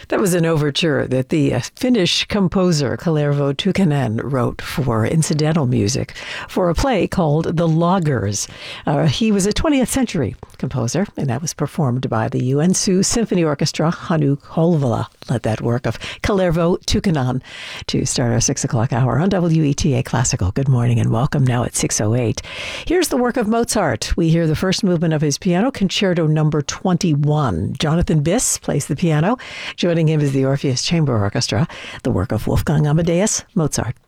That was an overture that the Finnish composer Kalervo Tukkanen wrote for incidental music for a play called The Loggers. He was a 20th century composer, and that was performed by the Joensuu Symphony Orchestra. Hannu Holvala led that work of Kalervo Tukkanen to start our 6 o'clock hour on WETA Classical. Good morning and welcome now at 6:08. Here's the work of Mozart. We hear the first movement of his Piano Concerto number 21. Jonathan Biss plays the piano. Joining him is the Orpheus Chamber Orchestra, the work of Wolfgang Amadeus Mozart.